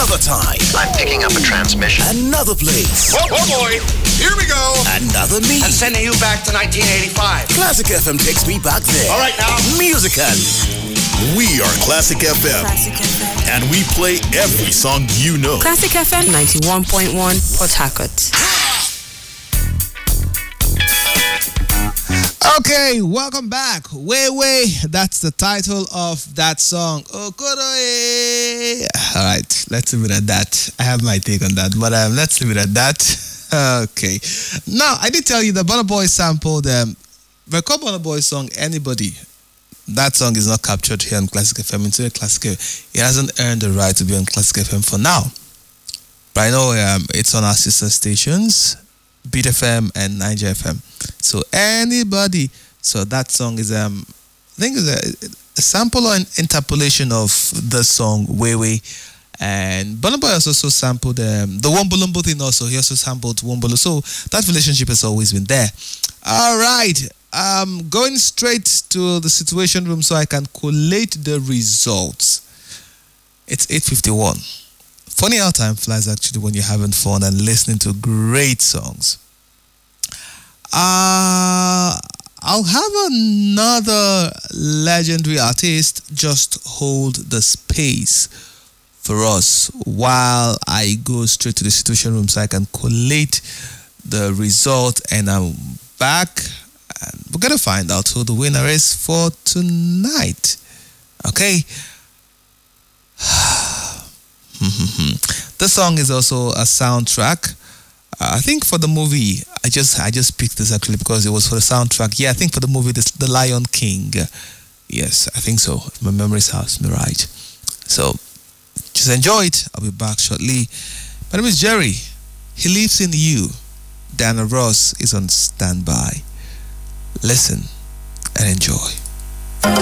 Another time. I'm picking up a transmission. Another place. Oh boy, here we go. Another me. I'm sending you back to 1985. Classic FM takes me back there. All right now. Musically. We are Classic FM. And we play every song you know. Classic FM 91.1 Port Harcourt. Okay, welcome back. Way, that's the title of that song. Okoroe. All right, let's leave it at that. I have my take on that, but let's leave it at that. Okay. Now, I did tell you the Burna Boy sampled the Burna Boy song, Anybody. That song is not captured here on Classic FM. It's a Classic FM. It hasn't earned the right to be on Classic FM for now. But I know it's on our sister stations, Beat FM and Niger FM. So Anybody. So that song is I think it's a sample or an interpolation of the song Wewe. And Burna Boy also sampled the Wombolombo thing also. He also sampled Wombolo. So that relationship has always been there. All right. Going straight to the situation room so I can collate the results. It's 8:51. Funny how time flies actually when you're having fun and listening to great songs. I'll have another legendary artist just hold the space for us while I go straight to the situation room so I can collate the result, and I'm back and we're gonna find out who the winner is for tonight. Okay. The song is also a soundtrack. I think for the movie, I just picked this actually because it was for the soundtrack. Yeah, I think for the movie, The Lion King. Yes, I think so. If my memory serves me right. So, just enjoy it. I'll be back shortly. My name is Jerry. He lives in you. Dana Ross is on standby. Listen and enjoy.